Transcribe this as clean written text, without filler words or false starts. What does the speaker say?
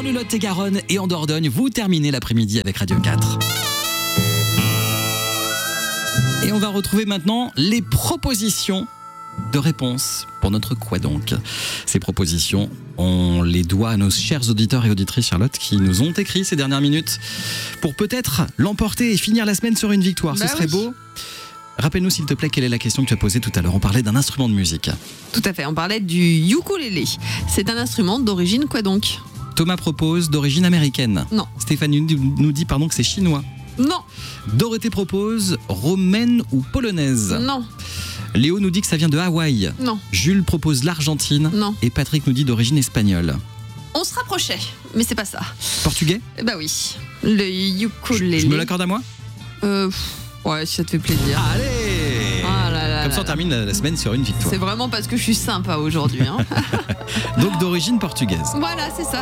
dans le Lot-et-Garonne et en Dordogne. Vous terminez l'après-midi avec Radio 4. Et on va retrouver maintenant les propositions de réponses pour notre Quoi donc. Ces propositions, on les doit à nos chers auditeurs et auditrices, Charlotte, qui nous ont écrit ces dernières minutes pour peut-être l'emporter et finir la semaine sur une victoire. Ce serait beau. Rappelle-nous s'il te plaît quelle est la question que tu as posée tout à l'heure. On parlait d'un instrument de musique. Tout à fait, on parlait du ukulélé. C'est un instrument d'origine quoi donc ? Thomas propose d'origine américaine. Non. Stéphanie nous dit que c'est chinois. Non. Dorothée propose romaine ou polonaise. Non. Léo nous dit que ça vient de Hawaï. Non. Jules propose l'Argentine. Non. Et Patrick nous dit d'origine espagnole. On se rapprochait, mais c'est pas ça. Portugais ? Bah oui, le ukulélé. Je me l'accorde à moi ? Ouais, si ça te fait plaisir. Allez Comme ça on termine la semaine sur une victoire. C'est vraiment parce que je suis sympa aujourd'hui. Donc d'origine portugaise. Voilà, c'est ça.